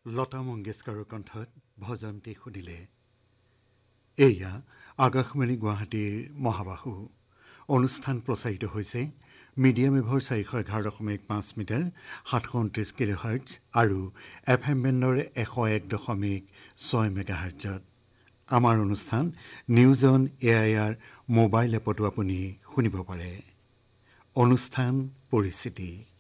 লতা মংগেশকাৰৰ কণ্ঠত ভজন্তি শুনিলে। এয়া আকাশবাণী গুৱাহাটীৰ মহাবাহু। অনুষ্ঠান প্ৰচাৰিত হৈছে মিডিয়াম ৱেভৰ 411.5 মিটাৰ 729 কিলোহাৰ্টজ আৰু FM বেণ্ডৰ 101.6 মেগাহাৰ্টজত। আমাৰ অনুষ্ঠান নিউজ অন AIR মোবাইল এপতো আপুনি শুনিব পাৰে। অনুষ্ঠান পৰিস্থিতি।